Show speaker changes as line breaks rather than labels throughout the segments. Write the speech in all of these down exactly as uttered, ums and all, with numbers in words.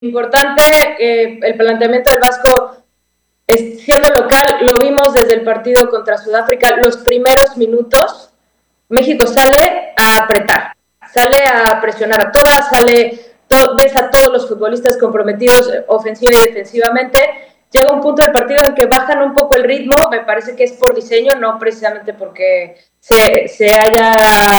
importante, eh, el planteamiento del Vasco, es, siendo local, lo vimos desde el partido contra Sudáfrica, los primeros minutos, México sale a apretar, sale a presionar a todas, sale, to, ves a todos los futbolistas comprometidos ofensiva y defensivamente. Llega un punto del partido en que bajan un poco el ritmo, me parece que es por diseño, no precisamente porque se, se haya,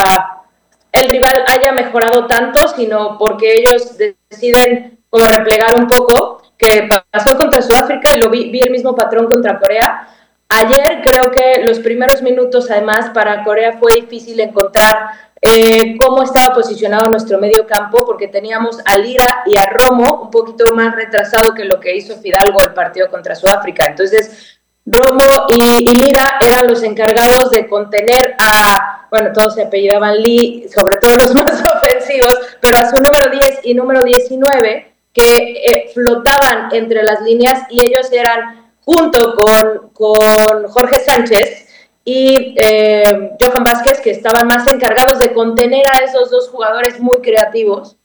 el rival haya mejorado tanto, sino porque ellos deciden como replegar un poco, que pasó contra Sudáfrica y lo vi, vi el mismo patrón contra Corea. Ayer creo que los primeros minutos, además, para Corea fue difícil encontrar eh, cómo estaba posicionado nuestro medio campo, porque teníamos a Lira y a Romo un poquito más retrasado que lo que hizo Fidalgo el partido contra Sudáfrica. Entonces, Romo y, y Lira eran los encargados de contener a, bueno, todos se apellidaban Lee, sobre todo los más ofensivos, pero a su número diez y número diecinueve, que eh, flotaban entre las líneas, y ellos eran, junto con, con Jorge Sánchez y eh, Johan Vázquez, que estaban más encargados de contener a esos dos jugadores muy creativos.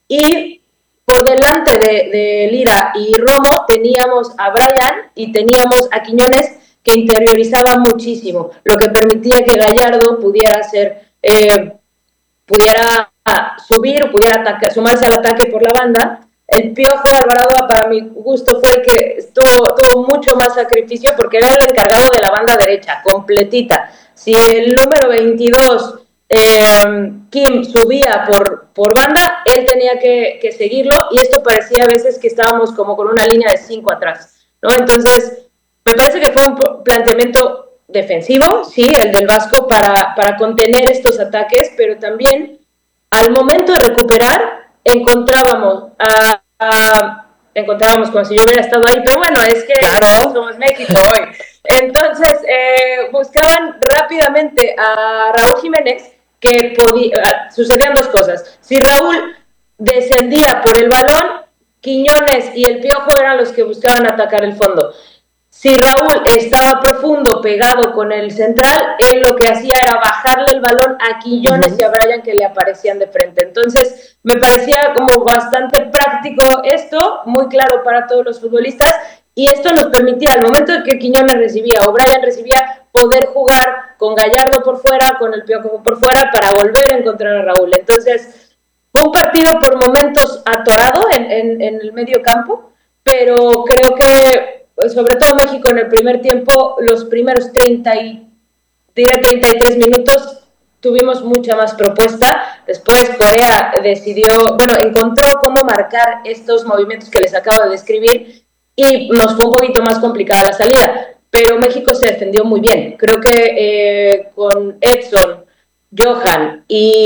Y por delante de, de Lira y Romo teníamos a Brian y teníamos a Quiñones, que interiorizaban muchísimo, lo que permitía que Gallardo pudiera hacer, eh, pudiera subir, pudiera atacar, sumarse al ataque por la banda. El Piojo Alvarado, para mi gusto, fue el que estuvo, tuvo mucho más sacrificio, porque era el encargado de la banda derecha, completita. Si el número veintidós, eh, Kim, subía por, por banda, él tenía que, que seguirlo, y esto parecía a veces que estábamos como con una línea de cinco atrás, ¿no? Entonces, me parece que fue un planteamiento defensivo, sí, el del Vasco, para, para contener estos ataques, pero también al momento de recuperar, encontrábamos a, a, encontrábamos como si yo hubiera estado ahí, pero bueno, es que claro, somos México hoy. Entonces eh, buscaban rápidamente a Raúl Jiménez, que podía, sucedían dos cosas. Si Raúl descendía por el balón, Quiñones y el Piojo eran los que buscaban atacar el fondo. Si Raúl estaba profundo, pegado con el central, él lo que hacía era bajarle el balón a Quiñones uh-huh. y a Brian, que le aparecían de frente. Entonces, me parecía como bastante práctico esto, muy claro para todos los futbolistas, y esto nos permitía, al momento de que Quiñones recibía o Brian recibía, poder jugar con Gallardo por fuera, con el Piojo por fuera, para volver a encontrar a Raúl. Entonces, fue un partido por momentos atorado en, en, en el medio campo, pero creo que sobre todo México en el primer tiempo, los primeros treinta y, treinta y tres minutos tuvimos mucha más propuesta. Después Corea decidió, bueno, encontró cómo marcar estos movimientos que les acabo de describir, y nos fue un poquito más complicada la salida, pero México se defendió muy bien. Creo que eh, con Edson, Johan y,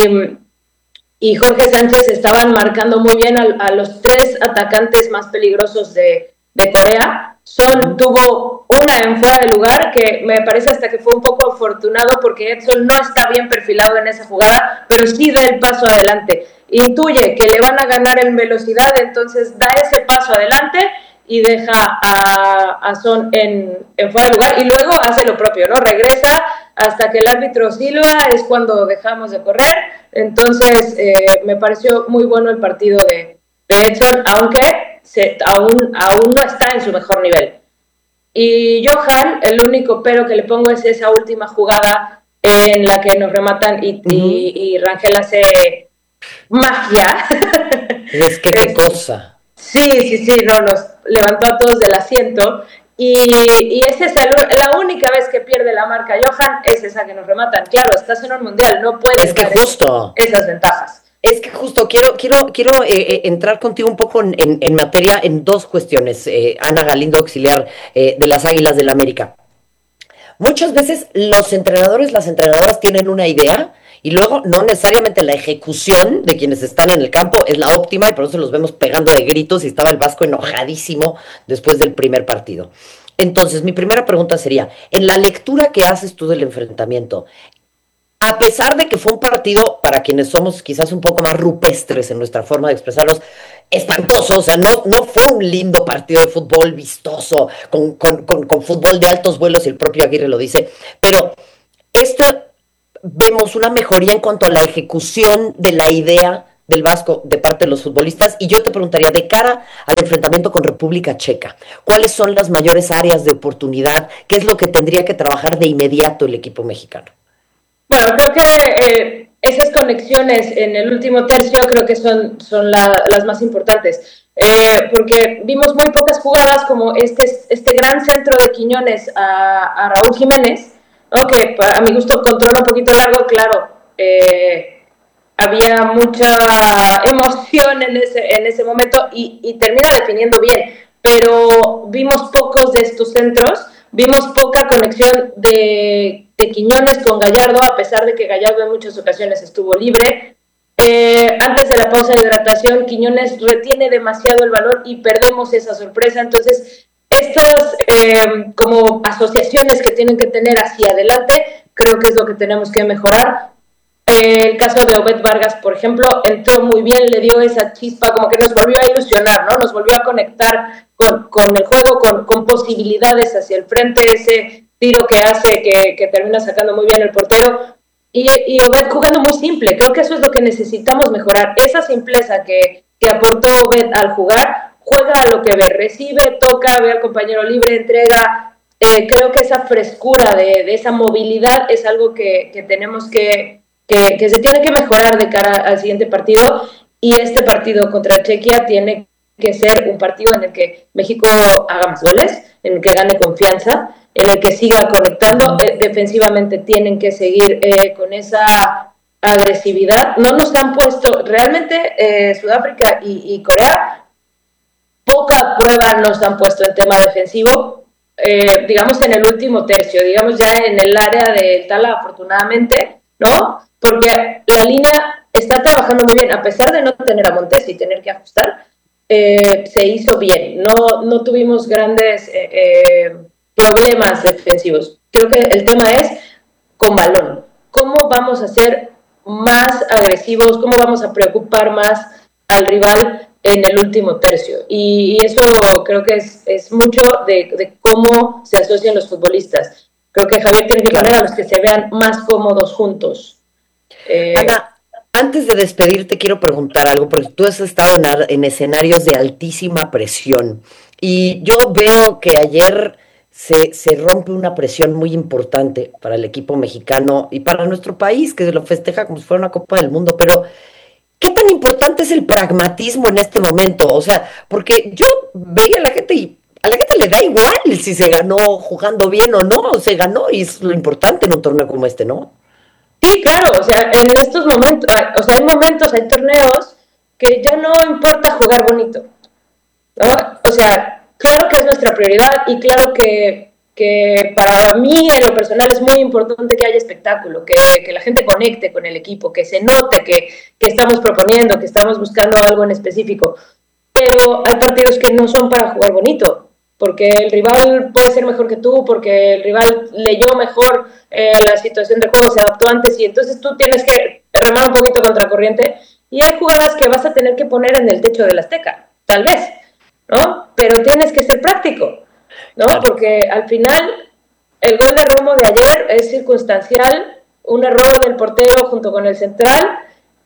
y Jorge Sánchez estaban marcando muy bien a, a los tres atacantes más peligrosos de, de Corea. Son tuvo una en fuera de lugar, que me parece hasta que fue un poco afortunado, porque Edson no está bien perfilado en esa jugada, pero sí da el paso adelante. Intuye que le van a ganar en velocidad, entonces da ese paso adelante y deja a, a Son en, en fuera de lugar, y luego hace lo propio, ¿no? Regresa hasta que el árbitro silba, es cuando dejamos de correr. Entonces, eh, me pareció muy bueno el partido de, de Edson, aunque Se, aún, aún no está en su mejor nivel. Y Johan, el único pero que le pongo es esa última jugada en la que nos rematan y, uh-huh. y, y Rangel hace magia.
Es que qué cosa.
Sí, sí, sí, no, nos levantó a todos del asiento. Y, y es esa, la única vez que pierde la marca Johan, es esa que nos rematan. Claro, estás en un mundial, no puedes
es que justo
esas ventajas.
Es que justo quiero quiero quiero eh, entrar contigo un poco en, en, en materia en dos cuestiones, eh, Ana Galindo, auxiliar eh, de las Águilas del la América. Muchas veces los entrenadores, las entrenadoras tienen una idea y luego no necesariamente la ejecución de quienes están en el campo es la óptima, y por eso los vemos pegando de gritos, y estaba el Vasco enojadísimo después del primer partido. Entonces, mi primera pregunta sería, en la lectura que haces tú del enfrentamiento, a pesar de que fue un partido, para quienes somos quizás un poco más rupestres en nuestra forma de expresarnos, espantoso, o sea, no, no fue un lindo partido de fútbol vistoso, con, con, con, con fútbol de altos vuelos, y el propio Aguirre lo dice, pero esto vemos una mejoría en cuanto a la ejecución de la idea del Vasco de parte de los futbolistas, y yo te preguntaría, de cara al enfrentamiento con República Checa, ¿cuáles son las mayores áreas de oportunidad? ¿Qué es lo que tendría que trabajar de inmediato el equipo mexicano?
Bueno, creo que eh, esas conexiones en el último tercio creo que son, son la, las más importantes, eh, porque vimos muy pocas jugadas como este, este gran centro de Quiñones a, a Raúl Jiménez, ¿no? Que a mi gusto controla un poquito largo, claro, eh, había mucha emoción en ese, en ese momento y, y termina definiendo bien, pero vimos pocos de estos centros, vimos poca conexión de, de Quiñones con Gallardo, a pesar de que Gallardo en muchas ocasiones estuvo libre. Eh, antes de la pausa de hidratación, Quiñones retiene demasiado el balón y perdemos esa sorpresa, entonces estas eh, como asociaciones que tienen que tener hacia adelante, creo que es lo que tenemos que mejorar. Eh, el caso de Obed Vargas, por ejemplo, entró muy bien, le dio esa chispa, como que nos volvió a ilusionar, ¿no? Nos volvió a conectar con, con el juego, con, con posibilidades hacia el frente, ese tiro que hace, que, que termina sacando muy bien el portero. Y, y Obed jugando muy simple, creo que eso es lo que necesitamos mejorar, esa simpleza que, que aportó Obed al jugar, juega a lo que ve, recibe, toca, ve al compañero libre, entrega. Eh, creo que esa frescura de, de esa movilidad es algo que, que tenemos que Que, que se tiene que mejorar de cara al siguiente partido, y este partido contra Chequia tiene que ser un partido en el que México haga más goles, en el que gane confianza, en el que siga conectando. Eh, defensivamente tienen que seguir eh, con esa agresividad. No nos han puesto, realmente eh, Sudáfrica y, y Corea, poca prueba nos han puesto en tema defensivo, eh, digamos en el último tercio, digamos ya en el área del Tala, afortunadamente, ¿no? Porque la línea está trabajando muy bien, a pesar de no tener a Montes y tener que ajustar, eh, se hizo bien, no, no tuvimos grandes eh, eh, problemas defensivos. Creo que el tema es con balón, cómo vamos a ser más agresivos, cómo vamos a preocupar más al rival en el último tercio, y, y eso creo que es, es mucho de, de cómo se asocian los futbolistas. Creo que Javier tiene que poner a los que se vean más cómodos juntos.
Eh, Ana, antes de despedirte quiero preguntar algo, porque tú has estado en, en escenarios de altísima presión, y yo veo que ayer se, se rompe una presión muy importante para el equipo mexicano y para nuestro país, que lo festeja como si fuera una Copa del Mundo, pero ¿qué tan importante es el pragmatismo en este momento? O sea, porque yo veía a la gente y a la gente le da igual si se ganó jugando bien o no, se ganó y es lo importante en un torneo como este, ¿no?
Sí, claro, o sea, en estos momentos, o sea, hay momentos, hay torneos que ya no importa jugar bonito, ¿no? O sea, claro que es nuestra prioridad y claro que, que para mí en lo personal es muy importante que haya espectáculo, que, que la gente conecte con el equipo, que se note que, que estamos proponiendo, que estamos buscando algo en específico, pero hay partidos que no son para jugar bonito, porque el rival puede ser mejor que tú, porque el rival leyó mejor eh, la situación de juego, se adaptó antes, y entonces tú tienes que remar un poquito contracorriente, y hay jugadas que vas a tener que poner en el techo del Azteca, tal vez, ¿no? Pero tienes que ser práctico, ¿no? Porque al final el gol de Romo de ayer es circunstancial, un error del portero junto con el central,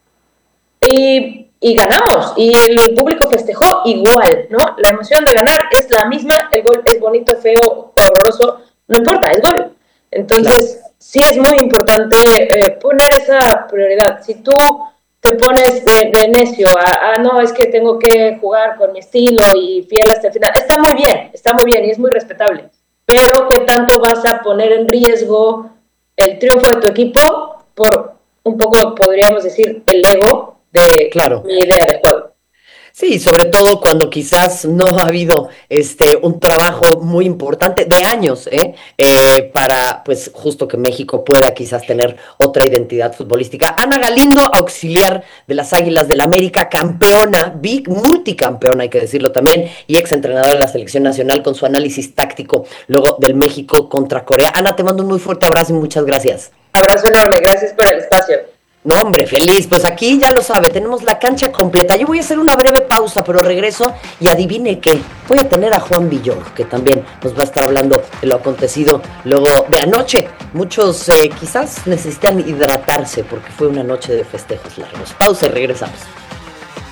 y... y ganamos, y el público festejó igual, ¿no? La emoción de ganar es la misma, el gol es bonito, feo, horroroso, no importa, es gol. Entonces, claro, sí es muy importante eh, poner esa prioridad. Si tú te pones de, de necio a, a, no, es que tengo que jugar con mi estilo y fiel hasta el final, está muy bien, está muy bien y es muy respetable, pero ¿qué tanto vas a poner en riesgo el triunfo de tu equipo por un poco, podríamos decir, el ego de
claro,
mi idea de juego?
Sí, sobre todo cuando quizás no ha habido este un trabajo muy importante de años, ¿eh? Eh, para pues justo que México pueda quizás tener otra identidad futbolística. Ana Galindo, auxiliar de las Águilas del América, campeona, big, multicampeona, hay que decirlo también, y exentrenadora de la selección nacional, con su análisis táctico luego del México contra Corea. Ana, te mando un muy fuerte abrazo y muchas gracias.
Abrazo enorme, gracias por el espacio.
No, hombre, feliz. Pues aquí ya lo sabe, tenemos la cancha completa. Yo voy a hacer una breve pausa, pero regreso y adivine qué. Voy a tener a Juan Villoro, que también nos va a estar hablando de lo acontecido luego de anoche. Muchos eh, quizás necesitan hidratarse porque fue una noche de festejos largos. Pausa y regresamos.